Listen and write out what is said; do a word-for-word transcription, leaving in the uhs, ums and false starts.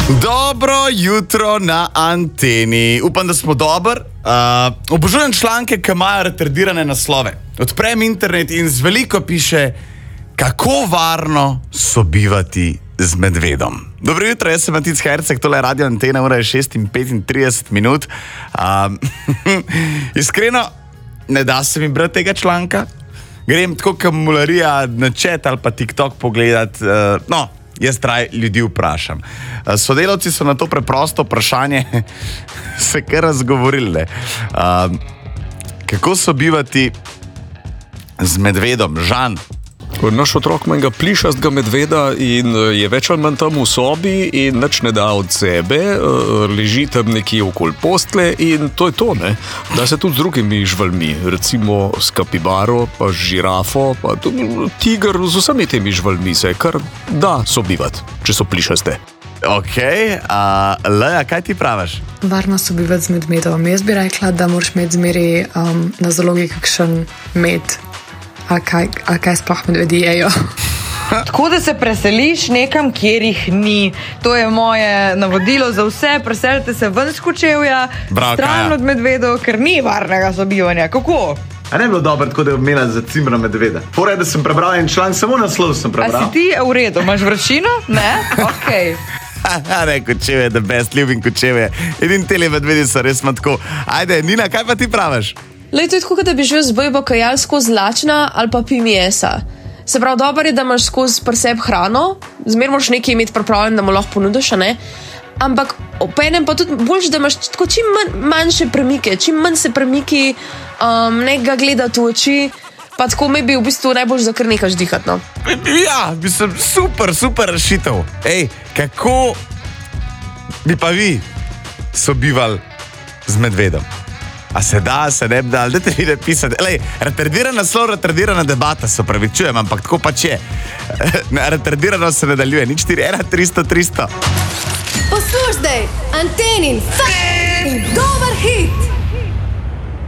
Dobro jutro na anteni. Upam, da smo dober. Uh, obožujem članke, ki imajo retardirane naslove. Odprem internet in z veliko piše, kako varno sobivati z medvedom. Dobro jutro, jaz sem Matic Herceg, tole je Radio Antena, ura je šest in petintrideset minut. Uh, iskreno, ne da se mi brati tega članka. Grem tako kamularija na chat ali pa TikTok pogledat. Uh, no, jaz traj ljudi vprašam. Sodelavci so na to preprosto vprašanje se kar razgovorili. Uh, kako sobivati z medvedom? Žan? Naš otrok manjga plišastega medveda in je več ali manj tam v sobi in nič ne da od sebe, leži tam nekje okoli postle in to je to, ne? Da se tudi z drugimi živalmi, recimo s kapibaro, pa z žirafo, pa tudi tiger, z vsemi temi živalmi se kar da sobivati, če so plišaste. Ok, uh, Leja, kaj ti praviš? Varno sobivati z medvedom. Jaz bi rekla, da moraš imeti zmeri um, na zalogi kakšen med. A kaj, a kaj sploh medvedi jejo? Tako da se preseliš nekam, kjer jih ni. To je moje navodilo za vse. Preselite se ven z kočevja, stran od medvedov, ker ni varnega sobivanja. Kako? A ne bi bilo dobro, tako da je obmela za cimra medveda? Fora je, da sem prebral en članek, samo naslov sem prebral. A si ti v redu? Imaš vročino? Ne? Okej. Okay. Ne, kočevje, the best, ljubim kočevje. Edin tele medvedi so res ima tako. Ajde, Nina, kaj pa ti praviš? Lej, to je tako, da bi živel z bojbo kajal skozi lačna ali pa pi mesa. Se pravi, dobro je, da imaš skozi pri sebi hrano, zmer moraš nekaj imeti pripravljen, da mu lahko ponudiš, ne? Ampak openem pa tudi boljš, da imaš tako čim manj, manjše premike, čim manj se premiki, um, nekega gledati v oči, pa tako me bi v bistvu najbolj za kar nekaj ždihati, no. Ja, mislim, super, super rešitev. Ej, kako bi pa vi sobivali z medvedom? A se da, se ne bi dal, dajte vi napisati. Lej, retardirana naslov, retardirana debata, se pravičujem, ampak tako pač je. Retardirano se nadaljuje, nič štiri ena tristo tristo. Poslušaj, Antenin, f***, dober hit!